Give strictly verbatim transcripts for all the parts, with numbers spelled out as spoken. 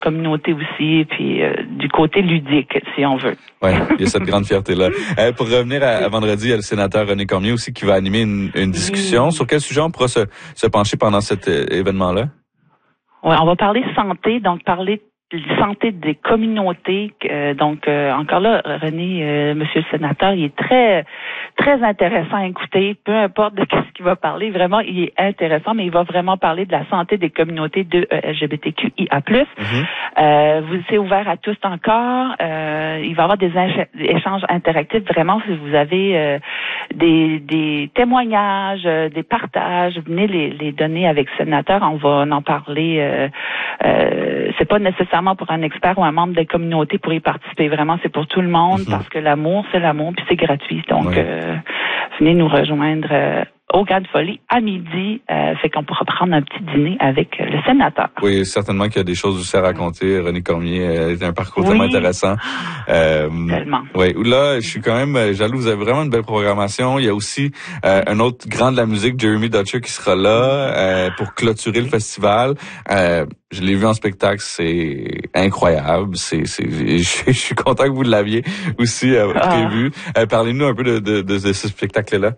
communauté aussi, puis euh, du côté ludique, si on veut. Oui, il y a cette grande fierté-là. Euh, pour revenir à, à vendredi, il y a le sénateur René Cormier aussi qui va animer une, une discussion. Oui. Sur quel sujet on pourra se, se pencher pendant cet euh, événement-là? Oui, on va parler santé, donc parler santé des communautés. Euh, donc, euh, encore là, René, euh, monsieur le sénateur, il est très, très intéressant à écouter, peu importe de ce qu'il va parler. Vraiment, il est intéressant, mais il va vraiment parler de la santé des communautés de euh, L G B T Q I A plus. Mm-hmm. Euh, vous c'est ouvert à tous encore. Euh, il va y avoir des, éch- des échanges interactifs. Vraiment, si vous avez euh, des, des témoignages, euh, des partages, venez les, les donner avec le sénateur. On va en parler. Euh, euh, c'est pas nécessairement pour un expert ou un membre des communautés pour y participer. Vraiment, c'est pour tout le monde mm-hmm. parce que l'amour, c'est l'amour, puis c'est gratuit. Donc, oui. euh, venez nous rejoindre euh, au Gars de Folie à midi. Euh, fait qu'on pourra prendre un petit dîner avec euh, le sénateur. Oui, certainement qu'il y a des choses aussi à raconter. René Cormier euh, est un parcours oui. tellement intéressant. Euh, tellement. Oui, là, je suis quand même jaloux. Vous avez vraiment une belle programmation. Il y a aussi euh, un autre grand de la musique, Jeremy Dutcher, qui sera là euh, pour clôturer le festival. Euh, je l'ai vu en spectacle, c'est incroyable. C'est, c'est, je, je suis content que vous l'aviez aussi euh, prévu. Ah. Euh, parlez-nous un peu de, de, de, de ce spectacle-là.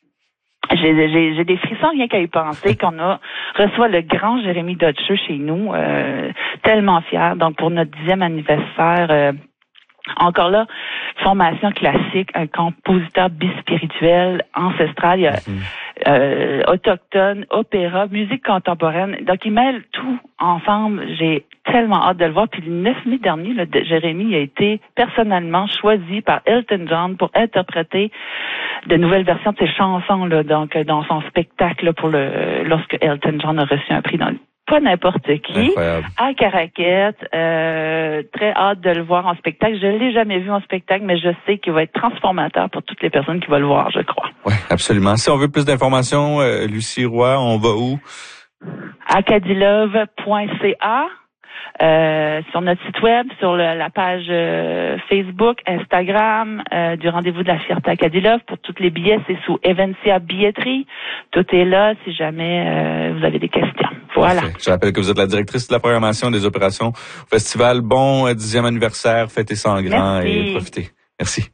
J'ai, j'ai, j'ai des frissons rien qu'à y penser qu'on a reçoit le grand Jérémy Dutcher chez nous, euh, tellement fier. Donc pour notre dixième anniversaire, euh, encore là, formation classique, un compositeur bispirituel, ancestral, il y a, mm-hmm. euh, autochtone, opéra, musique contemporaine. Donc il mêle tout ensemble. J'ai tellement hâte de le voir. Puis le neuf mai dernier, là, Jérémy a été personnellement choisi par Elton John pour interpréter de nouvelles versions de ses chansons là, donc dans son spectacle là, pour le lorsque Elton John a reçu un prix dans pas n'importe qui Incroyable. À Caraquette. Euh, très hâte de le voir en spectacle. Je l'ai jamais vu en spectacle, mais je sais qu'il va être transformateur pour toutes les personnes qui vont le voir, je crois. Oui, absolument. Si on veut plus d'informations, euh, Lucie Roy, on va où? acadilove point c a Euh, sur notre site web, sur le, la page euh, Facebook, Instagram, euh, du rendez-vous de la fierté Acadilove. Pour tous les billets, c'est sous Evencia Billetterie. Tout est là si jamais euh, vous avez des questions. Voilà. Parfait. Je rappelle que vous êtes la directrice de la programmation des opérations au festival. Bon dixième anniversaire, fêtez ça en grand. Merci. Et profitez. Merci.